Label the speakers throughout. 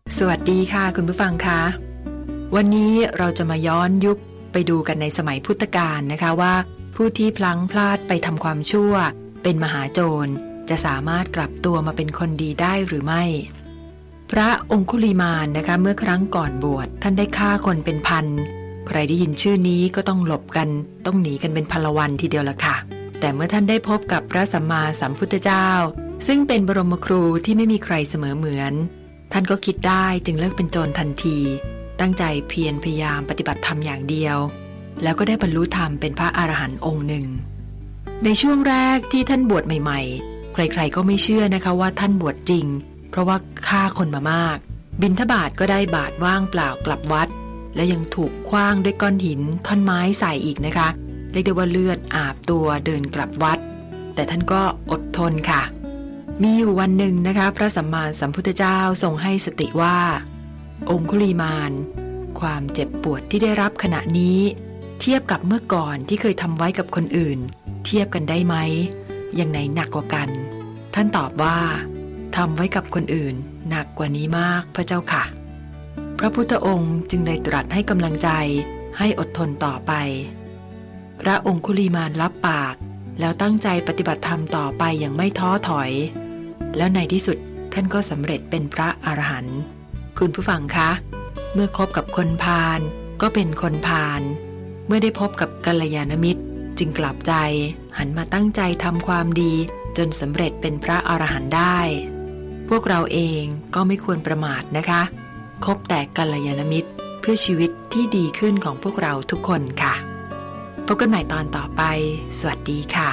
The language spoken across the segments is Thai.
Speaker 1: สวัสดีค่ะคุณผู้ฟังคะวันนี้เราจะมาย้อนยุคไปดูกันในสมัยพุทธกาลนะคะว่าผู้ที่พลั้งพลาดไปทำความชั่วเป็นมหาโจรจะสามารถกลับตัวมาเป็นคนดีได้หรือไม่พระองคุลิมานนะคะเมื่อครั้งก่อนบวชท่านได้ฆ่าคนเป็นพันใครได้ยินชื่อนี้ก็ต้องหลบกันต้องหนีกันเป็นพลวันทีเดียวละค่ะแต่เมื่อท่านได้พบกับพระสัมมาสัมพุทธเจ้าซึ่งเป็นบรมครูที่ไม่มีใครเสมอเหมือนท่านก็คิดได้จึงเลิกเป็นโจรทันทีตั้งใจเพียรพยายามปฏิบัติธรรมอย่างเดียวแล้วก็ได้บรรลุธรรมเป็นพระอรหันต์องค์หนึ่งในช่วงแรกที่ท่านบวชใหม่ๆใครๆก็ไม่เชื่อนะคะว่าท่านบวชจริงเพราะว่าฆ่าคนมามากบิณฑบาตก็ได้บาตรว่างเปล่ากลับวัดและยังถูกขว้างด้วยก้อนหินท่อนไม้ใส่อีกนะคะเรียกได้ว่าเลือดอาบตัวเดินกลับวัดแต่ท่านก็อดทนค่ะมีอยู่วันหนึ่งนะคะพระสัมมาสัมพุทธเจ้าทรงให้สติว่าองคุลิมานความเจ็บปวดที่ได้รับขณะนี้เทียบกับเมื่อก่อนที่เคยทำไว้กับคนอื่นเทียบกันได้ไหมอย่างไหนหนักกว่ากันท่านตอบว่าทำไว้กับคนอื่นหนักกว่านี้มากพระเจ้าค่ะพระพุทธองค์จึงได้ตรัสให้กำลังใจให้อดทนต่อไปพระองคุลิมานรับปากแล้วตั้งใจปฏิบัติธรรมต่อไปอย่างไม่ท้อถอยแล้วในที่สุดท่านก็สำเร็จเป็นพระอรหันต์คุณผู้ฟังคะเมื่อคบกับคนพาลก็เป็นคนพาลเมื่อได้พบกับกัลยาณมิตรจึงกลับใจหันมาตั้งใจทำความดีจนสำเร็จเป็นพระอรหันต์ได้พวกเราเองก็ไม่ควรประมาทนะคะคบแต่กัลยาณมิตรเพื่อชีวิตที่ดีขึ้นของพวกเราทุกคนค่ะพบกันใหม่ตอนต่อไปสวัสดีค่ะ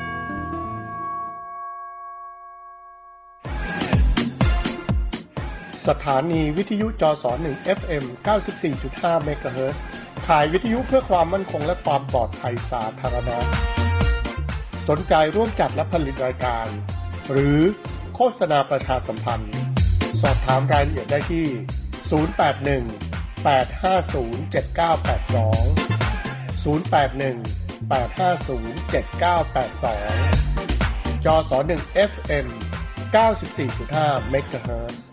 Speaker 2: สถานีวิทยุจส.1 FM 94.5 เมกะเฮิรตซ์ข่ายวิทยุเพื่อความมั่นคงและความปลอดภัยสาธารณะสนใจร่วมจัดและผลิตรายการหรือโฆษณาประชาสัมพันธ์สอบถามรายละเอียดได้ที่ 081-850-7982 081-850-7982 จส.1 FM 94.5 เมกะเฮิรตซ์